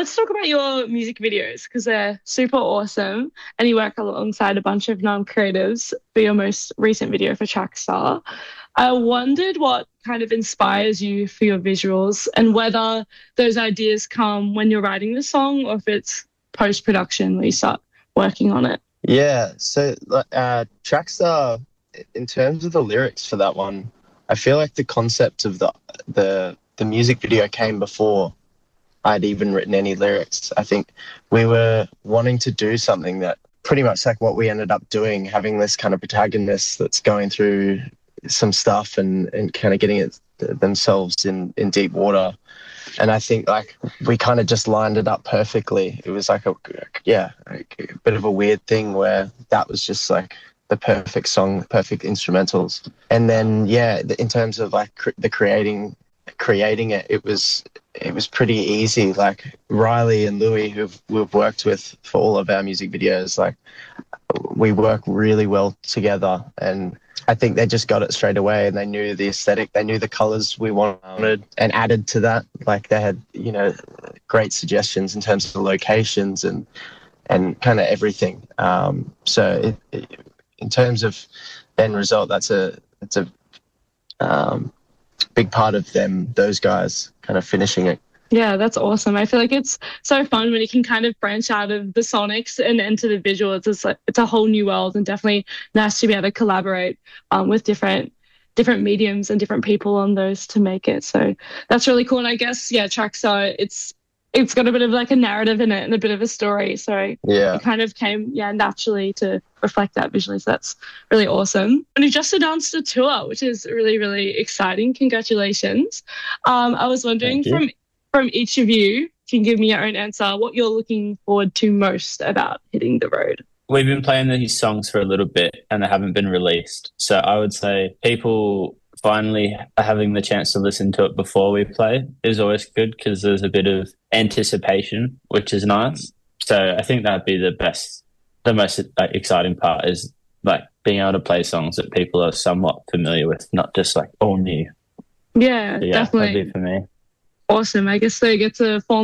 let's talk about your music videos because they're super awesome and you work alongside a bunch of non-creatives for your most recent video for Trackstar. I wondered what kind of inspires you for your visuals and whether those ideas come when you're writing the song or if it's post-production where you start working on it. Yeah, so Trackstar, in terms of the lyrics for that one, I feel like the concept of the music video came before I'd even written any lyrics. I think we were wanting to do something that pretty much like what we ended up doing, having this kind of protagonist that's going through some stuff and kind of getting it themselves in deep water. And I think like we kind of just lined it up perfectly. It was like a bit of a weird thing where that was just like the perfect song, perfect instrumentals. And then, in terms of like creating it, it was pretty easy. Like Riley and Louis, who we've worked with for all of our music videos, like we work really well together, and I think they just got it straight away, and they knew the aesthetic, they knew the colors we wanted, and added to that. Like they had, great suggestions in terms of the locations and kind of everything. So in terms of end result, that's a big part of those guys kind of finishing it. Yeah, that's awesome. I feel like it's so fun when you can kind of branch out of the sonics and into the visuals. It's a whole new world, and definitely nice to be able to collaborate with different mediums and different people on those to make it. So that's really cool. And I guess Trackstar, it's got a bit of like a narrative in it and a bit of a story. So it kind of came naturally to reflect that visually. So that's really awesome. And you just announced a tour, which is really, really exciting. Congratulations. I was wondering from each of you, if you can give me your own answer, what you're looking forward to most about hitting the road. We've been playing these songs for a little bit and they haven't been released. So I would say people finally having the chance to listen to it before we play is always good because there's a bit of anticipation, which is nice. So I think that'd be the most exciting part is like being able to play songs that people are somewhat familiar with, not just like all new. Yeah, definitely. That'd be for me. Awesome. I guess they get to form